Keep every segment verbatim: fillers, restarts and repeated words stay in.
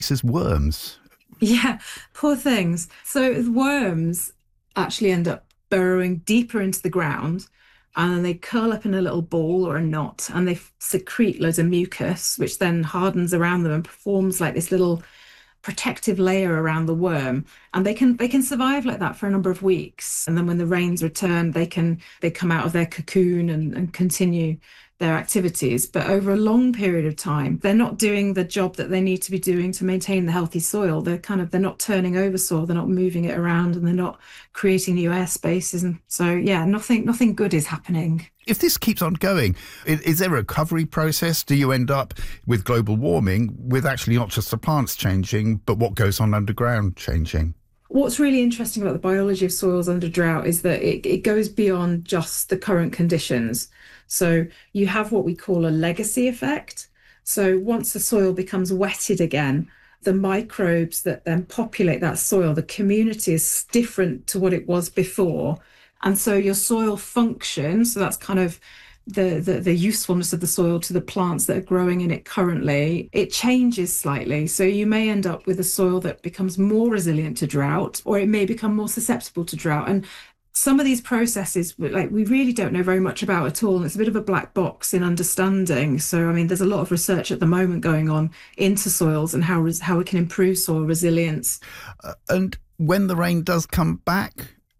as worms. Yeah, poor things. So worms actually end up burrowing deeper into the ground and then they curl up in a little ball or a knot and they f- secrete loads of mucus, which then hardens around them and forms like this little protective layer around the worm. And they can they can survive like that for a number of weeks. And then when the rains return, they can they come out of their cocoon and, and continue their activities. But over a long period of time, they're not doing the job that they need to be doing to maintain the healthy soil. They're kind of they're not turning over soil, they're not moving it around, and they're not creating new air spaces. And so yeah, nothing nothing good is happening. If this keeps on going, is, is there a recovery process? Do you end up with global warming with actually not just the plants changing, but what goes on underground changing? What's really interesting about the biology of soils under drought is that it, it goes beyond just the current conditions. So you have what we call a legacy effect. So once the soil becomes wetted again, the microbes that then populate that soil, the community is different to what it was before. And so your soil function, so that's kind of the, the the usefulness of the soil to the plants that are growing in it currently, it changes slightly. So you may end up with a soil that becomes more resilient to drought, or it may become more susceptible to drought. And some of these processes, like we really don't know very much about at all. And it's a bit of a black box in understanding. So, I mean, there's a lot of research at the moment going on into soils and how res- how we can improve soil resilience. Uh, and when the rain does come back,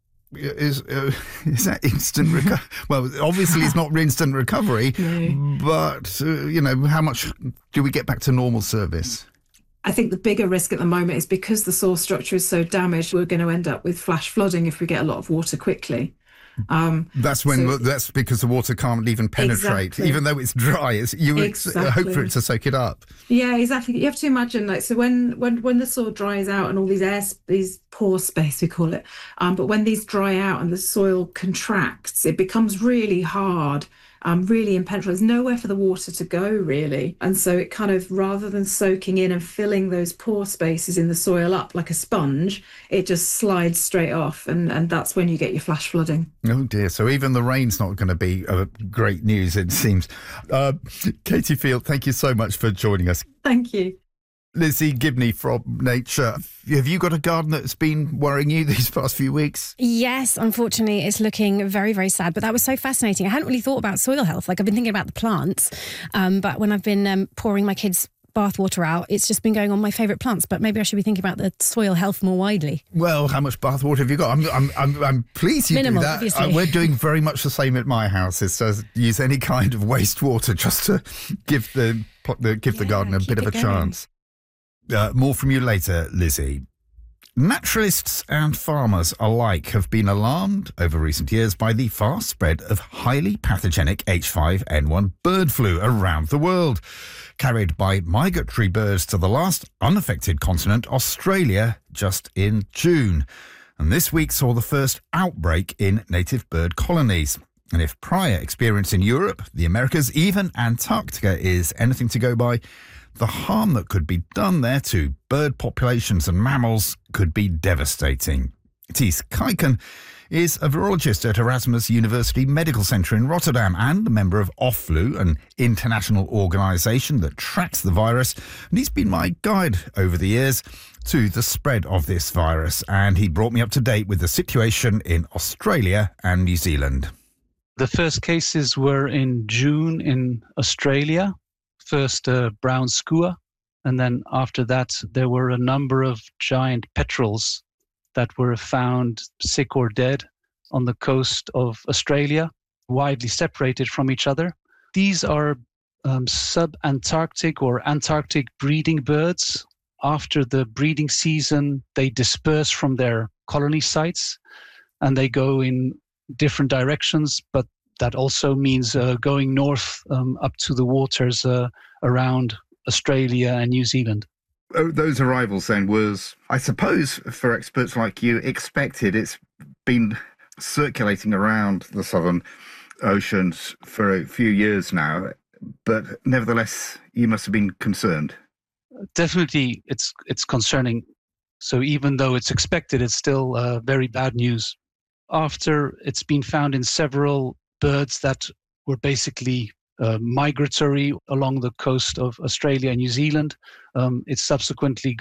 Is uh, is that instant recovery? Well, obviously it's not instant recovery, no. but, uh, you know, how much do we get back to normal service? I think the bigger risk at the moment is because the soil structure is so damaged, we're going to end up with flash flooding if we get a lot of water quickly. Um, that's when so, that's because the water can't even penetrate, exactly. even though it's dry. It's, you exactly. ex- hope for it to soak it up. Yeah, exactly. You have to imagine, like, so when when when the soil dries out and all these air, these pore space we call it, um, but when these dry out and the soil contracts, it becomes really hard. Um, really impenetrable. There's nowhere for the water to go, really. And so it kind of, rather than soaking in and filling those pore spaces in the soil up like a sponge, it just slides straight off. And, and that's when you get your flash flooding. Oh, dear. So even the rain's not going to be uh, great news, it seems. Uh, Katie Field, thank you so much for joining us. Thank you. Lizzie Gibney from Nature. Have you got a garden that's been worrying you these past few weeks? Yes, unfortunately, it's looking very, very sad. But that was so fascinating. I hadn't really thought about soil health. Like, I've been thinking about the plants. Um, but when I've been um, pouring my kids' bathwater out, it's just been going on my favourite plants. But maybe I should be thinking about the soil health more widely. Well, how much bathwater have you got? I'm I'm I'm, I'm pleased you Minimal, do that. Obviously. Uh, we're doing very much the same at my house. It's to use any kind of wastewater just to give the, the give the yeah, garden a bit of a going. chance. Uh, more from you later, Lizzie. Naturalists and farmers alike have been alarmed over recent years by the fast spread of highly pathogenic H five N one bird flu around the world, carried by migratory birds to the last unaffected continent, Australia, just in June. And this week saw the first outbreak in native bird colonies. And if prior experience in Europe, the Americas, even Antarctica is anything to go by, the harm that could be done there to bird populations and mammals could be devastating. Thies Kijken is a virologist at Erasmus University Medical Centre in Rotterdam and a member of OFFLU, an international organisation that tracks the virus. And he's been my guide over the years to the spread of this virus. And he brought me up to date with the situation in Australia and New Zealand. The first cases were in June in Australia. First uh, brown skua, and then after that there were a number of giant petrels that were found sick or dead on the coast of Australia, widely separated from each other. These are um, sub-Antarctic or Antarctic breeding birds. After the breeding season, they disperse from their colony sites and they go in different directions, but that also means uh, going north um, up to the waters uh, around Australia and New Zealand. Oh, those arrivals then was, I suppose, for experts like you, expected. It's been circulating around the southern oceans for a few years now, but nevertheless, you must have been concerned. Definitely, it's it's concerning. So even though it's expected, it's still uh, very bad news. After it's been found in several birds that were basically uh, migratory along the coast of Australia and New Zealand. Um, it's subsequently